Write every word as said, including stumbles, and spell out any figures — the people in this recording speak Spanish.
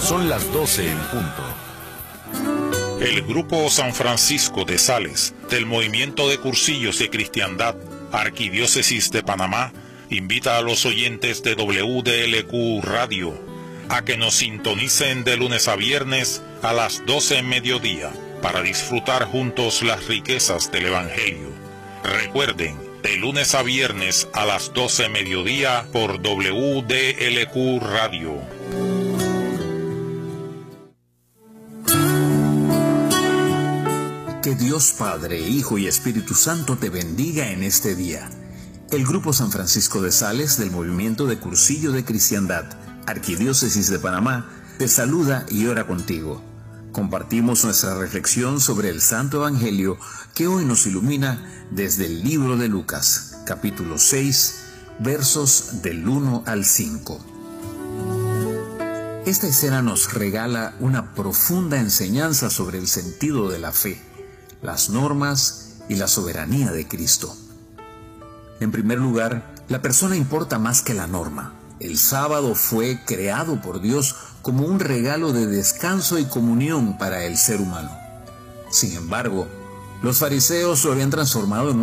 Son las doce en punto. El Grupo San Francisco de Sales, del Movimiento de Cursillos de Cristiandad, Arquidiócesis de Panamá, invita a los oyentes de W D L Q Radio a que nos sintonicen de lunes a viernes a las doce en mediodía para disfrutar juntos las riquezas del Evangelio. Recuerden, de lunes a viernes a las doce mediodía por W D L Q Radio. Que Dios Padre, Hijo y Espíritu Santo te bendiga en este día. El Grupo San Francisco de Sales del Movimiento de Cursillo de Cristiandad, Arquidiócesis de Panamá, te saluda y ora contigo. Compartimos nuestra reflexión sobre el Santo Evangelio que hoy nos ilumina desde el libro de Lucas, capítulo seis, versos del uno al cinco. Esta escena nos regala una profunda enseñanza sobre el sentido de la fe, las normas y la soberanía de Cristo. En primer lugar, la persona importa más que la norma. El sábado fue creado por Dios como un regalo de descanso y comunión para el ser humano. Sin embargo, los fariseos lo habían transformado en